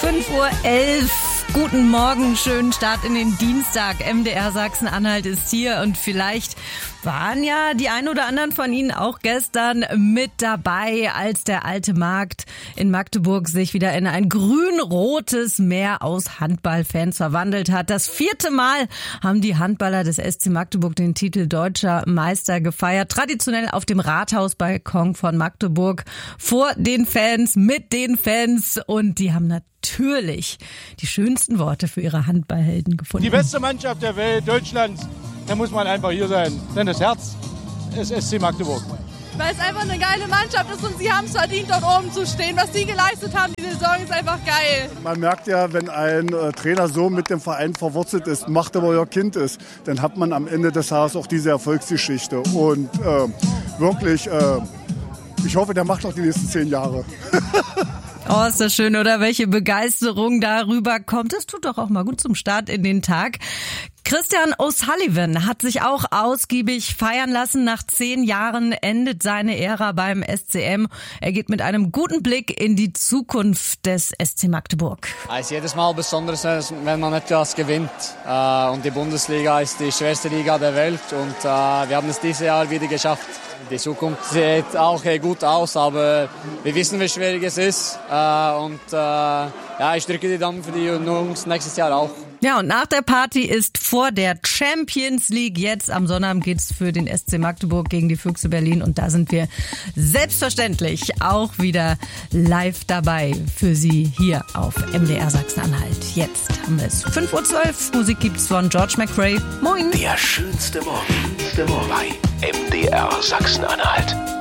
5:11 Uhr. Guten Morgen, schönen Start in den Dienstag. MDR Sachsen-Anhalt ist hier und vielleicht waren ja die ein oder anderen von Ihnen auch gestern mit dabei, als der alte Markt in Magdeburg sich wieder in ein grün-rotes Meer aus Handballfans verwandelt hat. Das 4. Mal haben die Handballer des SC Magdeburg den Titel Deutscher Meister gefeiert. Traditionell auf dem Rathausbalkon von Magdeburg vor den Fans, mit den Fans, und die haben natürlich die schönsten Worte für ihre Handballhelden gefunden. Die beste Mannschaft der Welt, Deutschlands, da muss man einfach hier sein. Denn das Herz ist SC Magdeburg. Weil es einfach eine geile Mannschaft ist und sie haben es verdient, dort oben zu stehen. Was sie geleistet haben, die Saison ist einfach geil. Man merkt ja, wenn ein Trainer so mit dem Verein verwurzelt ist, Magdeburger Kind ist, dann hat man am Ende des Tages auch diese Erfolgsgeschichte. Und wirklich, ich hoffe, der macht auch die nächsten 10 Jahre. Oh, ist das schön, oder? Welche Begeisterung darüber kommt. Das tut doch auch mal gut zum Start in den Tag. Christian O'Sullivan hat sich auch ausgiebig feiern lassen. Nach 10 Jahren endet seine Ära beim SCM. Er geht mit einem guten Blick in die Zukunft des SC Magdeburg. Es ist jedes Mal besonders, wenn man etwas gewinnt. Und die Bundesliga ist die schwerste Liga der Welt. Und wir haben es dieses Jahr wieder geschafft. Die Zukunft sieht auch gut aus, aber wir wissen, wie schwierig es ist. Ich drücke die Daumen für die Jungs nächstes Jahr auch. Ja, und nach der Party ist vor der Champions League. Jetzt am Sonnabend geht's für den SC Magdeburg gegen die Füchse Berlin. Und da sind wir selbstverständlich auch wieder live dabei für Sie hier auf MDR Sachsen-Anhalt. Jetzt haben wir es 5:12 Uhr. Musik gibt's von George McRae. Moin. Der schönste Morgen bei MDR Sachsen-Anhalt.